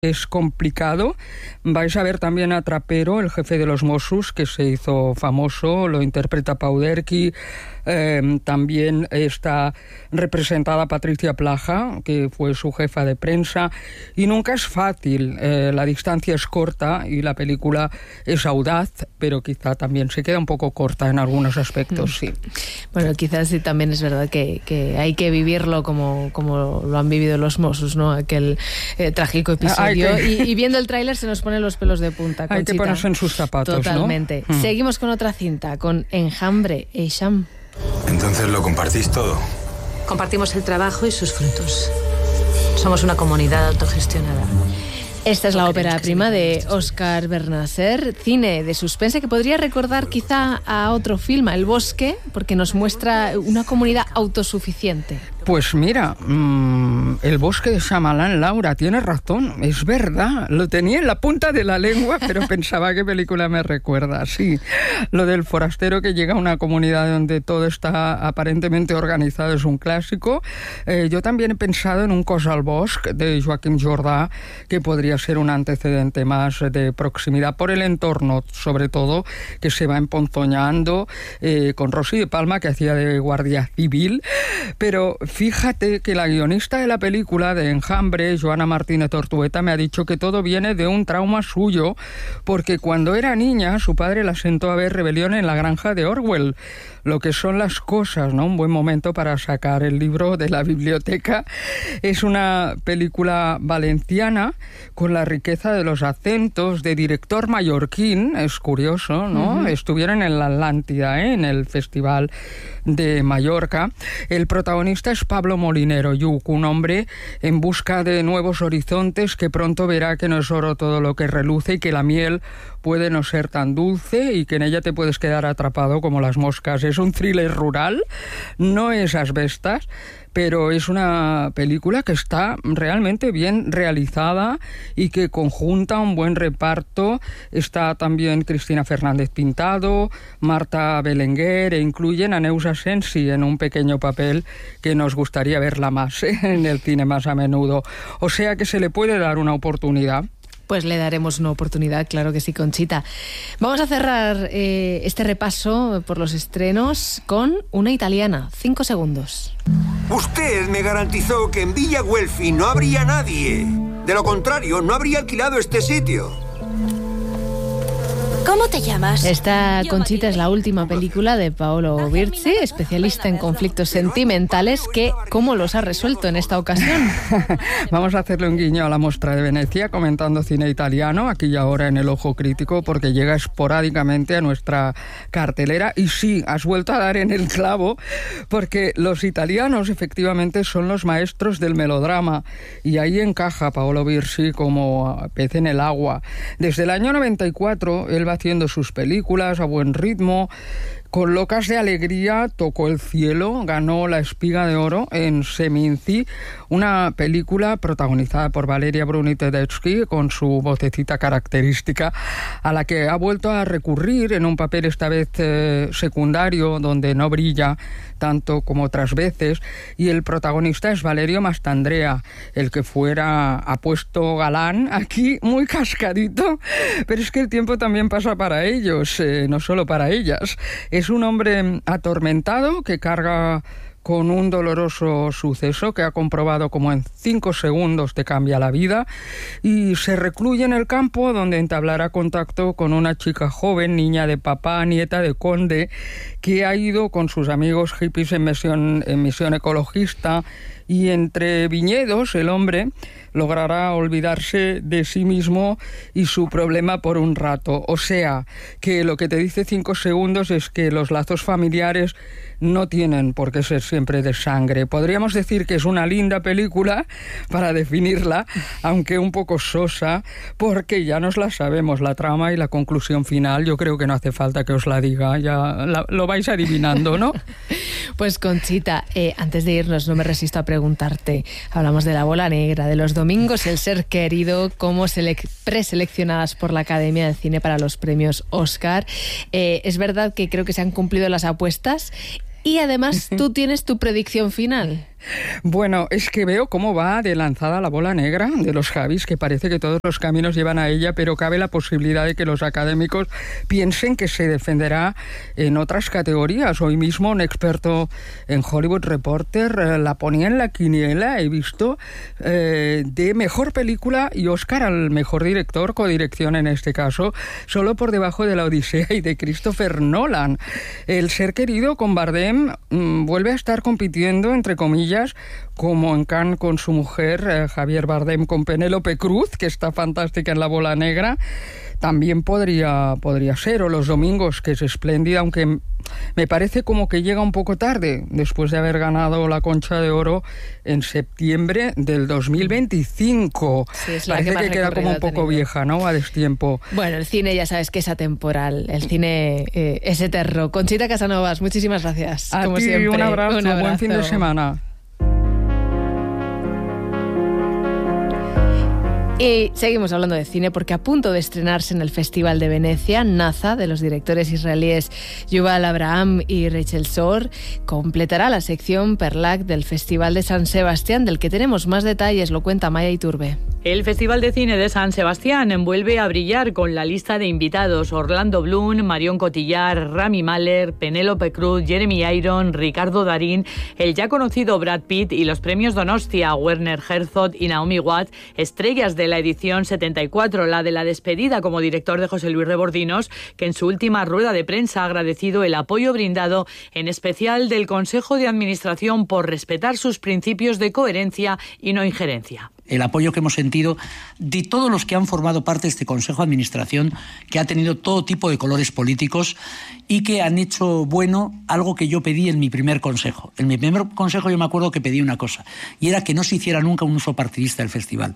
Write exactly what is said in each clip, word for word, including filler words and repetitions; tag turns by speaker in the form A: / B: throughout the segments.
A: Es complicado. Vais a ver también a Trapero, el jefe de los Mossos, que se hizo famoso, lo interpreta Pau Derqui. Eh, también está representada Patricia Plaja, que fue su jefa de prensa, y nunca es fácil. Eh, la distancia es corta y la película es audaz, pero quizá también se queda un poco corta en algunos aspectos, sí.
B: Bueno, quizás sí, también es verdad que, que hay que vivirlo como, como lo han vivido los Mossos, ¿no? Aquel eh, trágico episodio. Que... Y, y viendo el tráiler se nos ponen los pelos de punta, Conchita.
A: Hay que ponerse en sus zapatos,
B: totalmente.
A: ¿no?
B: Seguimos con otra cinta, con Enjambre e Hicham.
C: Entonces lo compartís todo.
D: Compartimos el trabajo y sus frutos. Somos una comunidad autogestionada.
B: Esta es la ópera prima de Óscar Bernasser, cine de suspense que podría recordar quizá a otro film, El Bosque, porque nos muestra una comunidad autosuficiente.
A: Pues mira, mmm, El Bosque de Shyamalan, Laura, tienes razón, es verdad, lo tenía en la punta de la lengua, pero pensaba qué película me recuerda, sí. Lo del forastero que llega a una comunidad donde todo está aparentemente organizado es un clásico. Eh, yo también he pensado en Un cos al bosc, de Joaquim Jordà, que podría ser un antecedente más de proximidad por el entorno, sobre todo, que se va emponzoñando, eh, con Rosy de Palma, que hacía de guardia civil, pero fíjate que la guionista de la película de Enjambre, Joana Martínez Tortueta, me ha dicho que todo viene de un trauma suyo, porque cuando era niña su padre la sentó a ver Rebelión en la granja de Orwell. Lo que son las cosas, ¿no? Un buen momento para sacar el libro de la biblioteca. Es una película valenciana con la riqueza de los acentos, de director mallorquín, es curioso, ¿no? Uh-huh. Estuvieron en la Atlántida, ¿eh? En el Festival de Mallorca. El protagonista es Pablo Molinero Lluch, un hombre en busca de nuevos horizontes que pronto verá que no es oro todo lo que reluce y que la miel puede no ser tan dulce y que en ella te puedes quedar atrapado como las moscas. Es un thriller rural, no es asbestas, pero es una película que está realmente bien realizada y que conjunta un buen reparto. Está también Cristina Fernández Pintado, Marta Belenguer, e incluyen a Neus Asensi en un pequeño papel que nos gustaría verla más, ¿eh? En el cine más a menudo. O sea que se le puede dar una oportunidad.
B: Pues le daremos una oportunidad, claro que sí, Conchita. Vamos a cerrar eh, este repaso por los estrenos con una italiana. Cinco segundos.
E: Usted me garantizó que en Villa Guelfi no habría nadie. De lo contrario, no habría alquilado este sitio.
F: ¿Cómo te llamas?
B: Esta, Conchita, es la última película de Paolo Virzi, especialista en conflictos sentimentales, que ¿cómo los ha resuelto en esta ocasión?
A: Vamos a hacerle un guiño a la Mostra de Venecia, comentando cine italiano, aquí y ahora en el Ojo Crítico, porque llega esporádicamente a nuestra cartelera. Y sí, has vuelto a dar en el clavo, porque los italianos efectivamente son los maestros del melodrama, y ahí encaja Paolo Virzi como pez en el agua. Desde el año noventa y cuatro, él va haciendo sus películas a buen ritmo. Con Locas de Alegría tocó el cielo, ganó la Espiga de Oro en Seminci, una película protagonizada por Valeria Bruni Tedeschi, con su vocecita característica, a la que ha vuelto a recurrir en un papel esta vez eh, secundario, donde no brilla tanto como otras veces, y el protagonista es Valerio Mastandrea, el que fuera apuesto galán, aquí muy cascadito, pero es que el tiempo también pasa para ellos, eh, no solo para ellas. Es un hombre atormentado que carga con un doloroso suceso que ha comprobado como en cinco segundos te cambia la vida, y se recluye en el campo, donde entablará contacto con una chica joven, niña de papá, nieta de conde, que ha ido con sus amigos hippies en misión, en misión ecologista, y entre viñedos el hombre logrará olvidarse de sí mismo y su problema por un rato. O sea, que lo que te dice cinco segundos es que los lazos familiares no tienen por qué ser siempre de sangre. Podríamos decir que es una linda película para definirla, aunque un poco sosa, porque ya nos la sabemos, la trama y la conclusión final. Yo creo que no hace falta que os la diga, ya la, lo vais adivinando, ¿no?
B: Pues Conchita, eh, antes de irnos no me resisto a preguntarte, hablamos de La Bola Negra, de Los Domingos, El Ser Querido, como selec- preseleccionadas por la Academia de Cine para los premios Oscar. Eh, es verdad que creo que se han cumplido las apuestas. Y además tú tienes tu predicción final.
A: Bueno, es que veo cómo va de lanzada la bola negra de los Javis, que parece que todos los caminos llevan a ella, pero cabe la posibilidad de que los académicos piensen que se defenderá en otras categorías. Hoy mismo un experto en Hollywood Reporter eh, la ponía en la quiniela, he visto, eh, de mejor película y Oscar al mejor director, codirección en este caso, solo por debajo de La Odisea y de Christopher Nolan. El ser querido con Bardem mmm, vuelve a estar compitiendo, entre comillas, como en Cannes con su mujer, eh, Javier Bardem con Penélope Cruz, que está fantástica en La bola negra. También podría, podría ser, o Los domingos, que es espléndida, aunque me parece como que llega un poco tarde, después de haber ganado la Concha de Oro en septiembre del dos mil veinticinco.
B: Sí, es la
A: parece
B: que,
A: que queda como un poco vieja, ¿no? A destiempo.
B: Bueno, el cine ya sabes que es atemporal, el cine eh, es eterno. Conchita Casanovas, muchísimas gracias.
A: A
B: como
A: ti,
B: siempre.
A: un abrazo,
B: un abrazo,
A: buen fin de semana.
B: Y seguimos hablando de cine porque a punto de estrenarse en el Festival de Venecia, Naza, de los directores israelíes Yuval Abraham y Rachel Shor, completará la sección Perlac del Festival de San Sebastián, del que tenemos más detalles, lo cuenta Maya Iturbe.
F: El Festival de Cine de San Sebastián vuelve a brillar con la lista de invitados: Orlando Bloom, Marion Cotillard, Rami Malek, Penélope Cruz, Jeremy Irons, Ricardo Darín, el ya conocido Brad Pitt y los premios Donostia, Werner Herzog y Naomi Watts, estrellas de la edición setenta y cuatro, la de la despedida como director de José Luis Rebordinos, que en su última rueda de prensa ha agradecido el apoyo brindado, en especial del Consejo de Administración, por respetar sus principios de coherencia y no injerencia.
G: El apoyo que hemos sentido de todos los que han formado parte de este Consejo de Administración, que ha tenido todo tipo de colores políticos y que han hecho bueno algo que yo pedí en mi primer consejo. En mi primer consejo yo me acuerdo que pedí una cosa, y era que no se hiciera nunca un uso partidista del festival.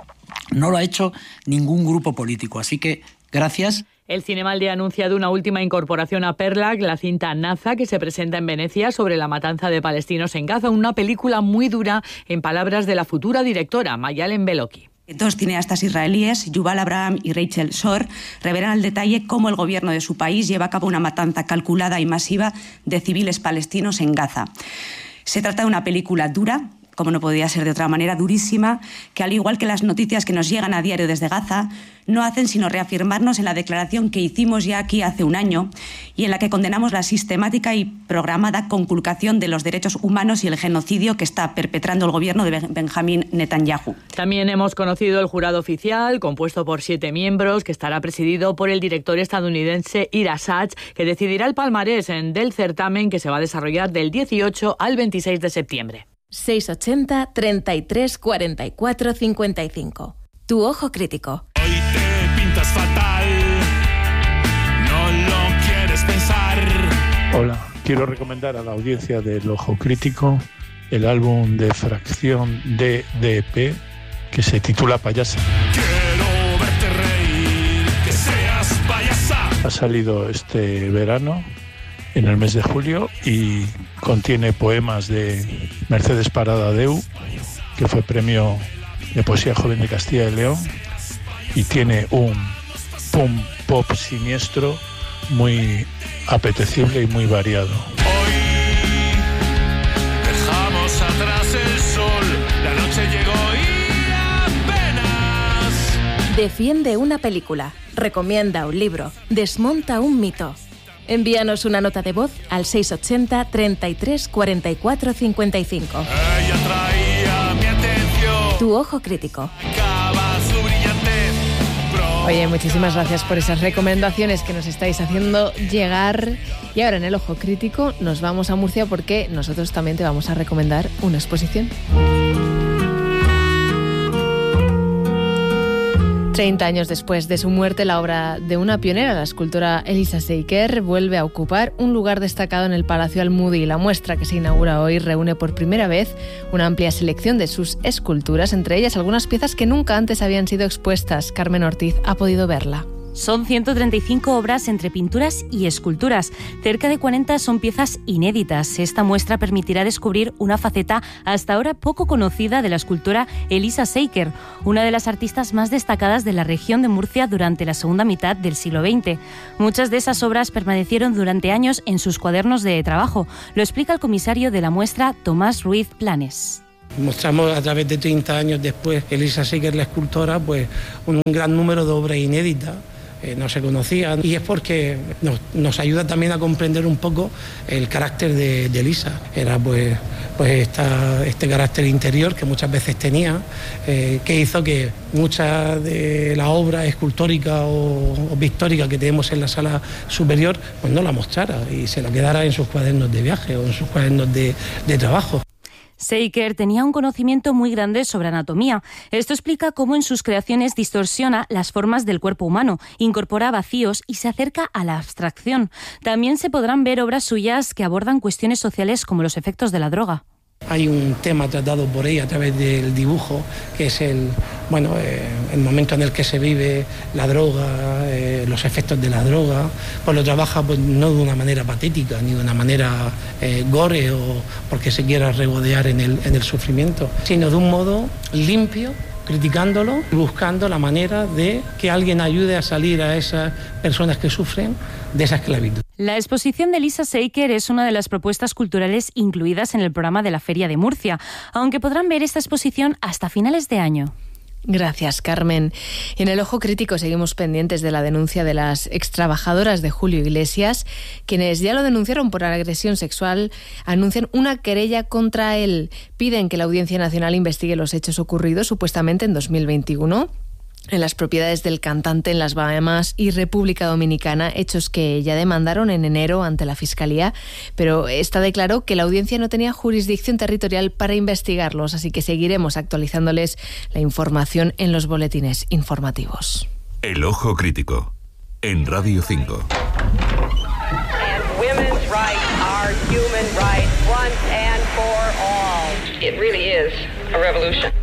G: No lo ha hecho ningún grupo político, así que gracias.
F: El Cinemalde ha anunciado una última incorporación a Perlac, la cinta Naza, que se presenta en Venecia sobre la matanza de palestinos en Gaza, una película muy dura, en palabras de la futura directora, Mayalen Beloki.
H: Dos cineastas israelíes, Yuval Abraham y Rachel Shor, revelan al detalle cómo el gobierno de su país lleva a cabo una matanza calculada y masiva de civiles palestinos en Gaza. Se trata de una película dura, como no podía ser de otra manera, durísima, que al igual que las noticias que nos llegan a diario desde Gaza, no hacen sino reafirmarnos en la declaración que hicimos ya aquí hace un año y en la que condenamos la sistemática y programada conculcación de los derechos humanos y el genocidio que está perpetrando el gobierno de Benjamín Netanyahu.
F: También hemos conocido el jurado oficial, compuesto por siete miembros, que estará presidido por el director estadounidense Ira Sachs, que decidirá el palmarés del certamen, que se va a desarrollar del dieciocho al veintiséis de septiembre.
I: seiscientos ochenta, treinta y tres, cuarenta y cuatro, cincuenta y cinco. Tu ojo crítico.
J: Hoy te pintas fatal, no lo quieres pensar.
K: Hola, quiero recomendar a la audiencia del Ojo Crítico el álbum de Fracción D D P que se titula Payasa.
J: Quiero verte reír, que seas payasa.
K: Ha salido este verano, en el mes de julio, y contiene poemas de Mercedes Parada Deu, que fue premio de poesía joven de Castilla y León, y tiene un pum pop siniestro muy apetecible y muy variado.
J: Hoy dejamos atrás el sol, la noche llegó y apenas.
I: Defiende una película, recomienda un libro, desmonta un mito. Envíanos una nota de voz al seiscientos ochenta, treinta y tres, cuarenta y cuatro, cincuenta y cinco.
J: Ella traía mi atención.
I: Tu ojo crítico.
J: Su brillantez.
B: Oye, muchísimas gracias por esas recomendaciones que nos estáis haciendo llegar. Y ahora en el Ojo Crítico nos vamos a Murcia porque nosotros también te vamos a recomendar una exposición. Treinta años después de su muerte, la obra de una pionera, la escultora Elisa Seiker, vuelve a ocupar un lugar destacado en el Palacio Almudi. La muestra que se inaugura hoy reúne por primera vez una amplia selección de sus esculturas, entre ellas algunas piezas que nunca antes habían sido expuestas. Carmen Ortiz ha podido verla.
L: Son ciento treinta y cinco obras entre pinturas y esculturas. Cerca de cuarenta son piezas inéditas. Esta muestra permitirá descubrir una faceta hasta ahora poco conocida de la escultora Elisa Seiker, una de las artistas más destacadas de la región de Murcia durante la segunda mitad del siglo veinte. Muchas de esas obras permanecieron durante años en sus cuadernos de trabajo. Lo explica el comisario de la muestra, Tomás Ruiz Planes.
M: Mostramos a través de treinta años después, Elisa Seiker, la escultora, pues un gran número de obras inéditas. Eh, no se conocían, y es porque nos, nos ayuda también a comprender un poco el carácter de, de Elisa. Era pues, pues esta, este carácter interior que muchas veces tenía, eh, que hizo que muchas de las obras escultóricas o, o pictóricas que tenemos en la sala superior pues no la mostrara y se la quedara en sus cuadernos de viaje o en sus cuadernos de, de trabajo.
L: Seiker tenía un conocimiento muy grande sobre anatomía. Esto explica cómo en sus creaciones distorsiona las formas del cuerpo humano, incorpora vacíos y se acerca a la abstracción. También se podrán ver obras suyas que abordan cuestiones sociales como los efectos de la droga.
M: Hay un tema tratado por ella a través del dibujo, que es el, bueno, eh, el momento en el que se vive la droga, eh, los efectos de la droga. Pues lo trabaja pues, no de una manera patética, ni de una manera eh, gore o porque se quiera regodear en el, en el sufrimiento, sino de un modo limpio, criticándolo y buscando la manera de que alguien ayude a salir a esas personas que sufren de esa esclavitud.
L: La exposición de Elisa Seiker es una de las propuestas culturales incluidas en el programa de la Feria de Murcia, aunque podrán ver esta exposición hasta finales de año.
B: Gracias, Carmen. En el Ojo Crítico seguimos pendientes de la denuncia de las extrabajadoras de Julio Iglesias, quienes ya lo denunciaron por agresión sexual, anuncian una querella contra él. Piden que la Audiencia Nacional investigue los hechos ocurridos supuestamente en dos mil veintiuno en las propiedades del cantante en las Bahamas y República Dominicana, hechos que ya demandaron en enero ante la Fiscalía, pero está de claro que la audiencia no tenía jurisdicción territorial para investigarlos, así que seguiremos actualizándoles la información en los boletines informativos.
N: El Ojo Crítico, en Radio cinco.
O: And women's rights are human rights once and for all. It really is a revolution.